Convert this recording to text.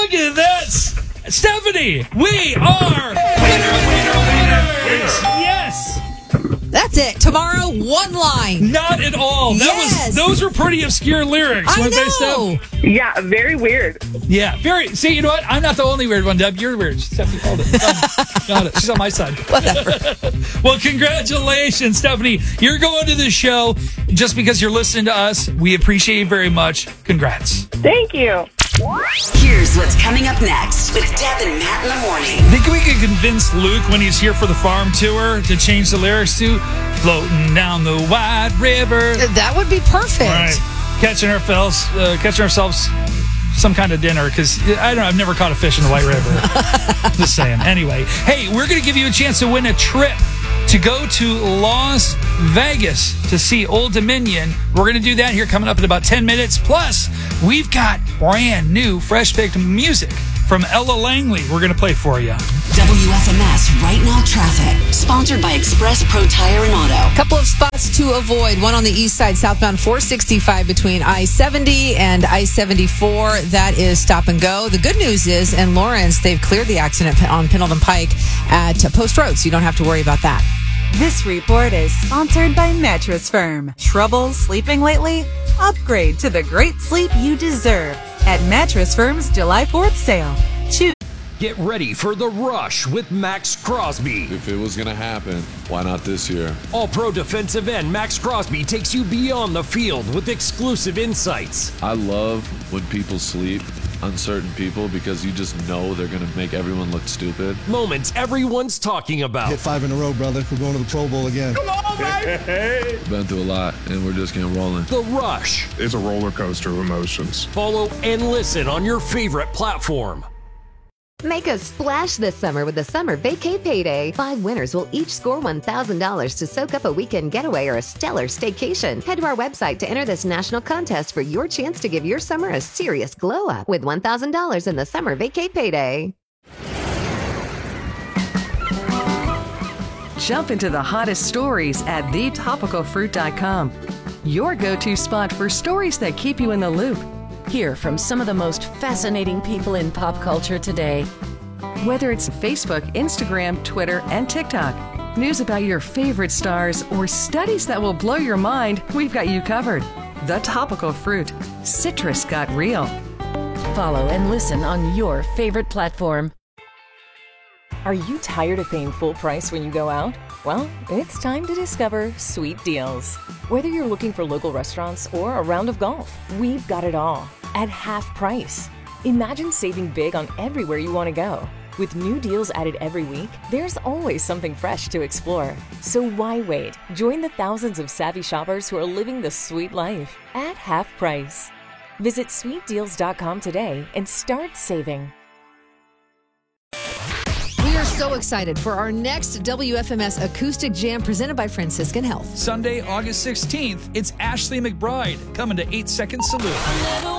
Look at that. Stephanie, we are winners. Yes. That's it. Tomorrow, one line. Not at all. Those were pretty obscure lyrics, weren't they, Steph? Yeah, very weird. Yeah, very. See, you know what? I'm not the only weird one, Deb. You're weird. Stephanie called it. Got it. She's on my side. Whatever. Well, congratulations, Stephanie. You're going to the show just because you're listening to us. We appreciate you very much. Congrats. Thank you. Here's what's coming up next with Deb and Matt in the morning. Think we could convince Luke when he's here for the farm tour to change the lyrics to "Floating Down the Wide River"? That would be perfect. Right. Catching ourselves some kind of dinner, because I don't know, I've never caught a fish in the White River. Just saying. Anyway, hey, we're going to give you a chance to win a trip to go to Las Vegas to see Old Dominion. We're going to do that here coming up in about 10 minutes. Plus, we've got brand new fresh picked music from Ella Langley we're going to play for you. WFMS Right Now Traffic, sponsored by Express Pro Tire and Auto. Couple of spots to avoid. One on the east side, southbound 465 between I-70 and I-74. That is stop and go. The good news is, in Lawrence, they've cleared the accident on Pendleton Pike at Post Road, so you don't have to worry about that. This report is sponsored by Mattress Firm. Trouble sleeping lately? Upgrade to the great sleep you deserve at Mattress Firm's July 4th sale. Choose. Get ready for The Rush with Max Crosby. If it was going to happen, why not this year? All-pro defensive end Max Crosby takes you beyond the field with exclusive insights. I love when people sleep on certain people because you just know they're going to make everyone look stupid. Moments everyone's talking about. Hit 5 in a row, brother. We're going to the Pro Bowl again. Come on, baby! Been through a lot, and we're just getting rolling. The Rush. It's a roller coaster of emotions. Follow and listen on your favorite platform. Make a splash this summer with the Summer Vacay Payday. 5 winners will each score $1,000 to soak up a weekend getaway or a stellar staycation. Head to our website to enter this national contest for your chance to give your summer a serious glow up with $1,000 in the Summer Vacay Payday. Jump into the hottest stories at thetopicalfruit.com. Your go-to spot for stories that keep you in the loop. Hear from some of the most fascinating people in pop culture today. Whether it's Facebook, Instagram, Twitter, and TikTok, news about your favorite stars, or studies that will blow your mind, we've got you covered. The Topical Fruit. Citrus got real. Follow and listen on your favorite platform. Are you tired of paying full price when you go out? Well, it's time to discover Sweet Deals. Whether you're looking for local restaurants or a round of golf, we've got it all at half price. Imagine saving big on everywhere you want to go. With new deals added every week, there's always something fresh to explore. So why wait? Join the thousands of savvy shoppers who are living the sweet life at half price. Visit sweetdeals.com today and start saving. We are so excited for our next WFMS Acoustic Jam presented by Franciscan Health. Sunday, August 16th, it's Ashley McBride coming to 8 Second Salute.